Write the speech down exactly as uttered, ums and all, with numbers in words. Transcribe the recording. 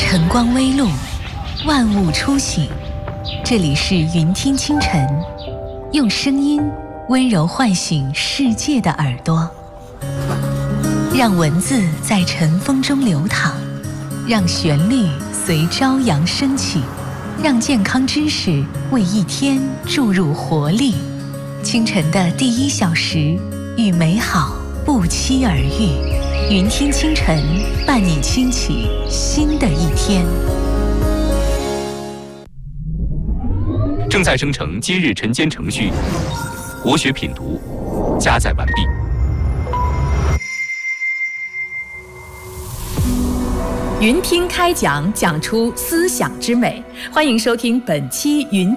晨光微露，万物初醒。这里是云听清晨，用声音温柔唤醒世界的耳朵，让文字在晨风中流淌，让旋律随朝阳升起，让健康知识为一天注入活力。清晨的第一小时，与美好不期而遇。云听清晨，伴你轻启新的一天。 正在生成今日晨间程序，国学品读加载完毕。 云听开讲，讲出思想之美。欢迎收听本期云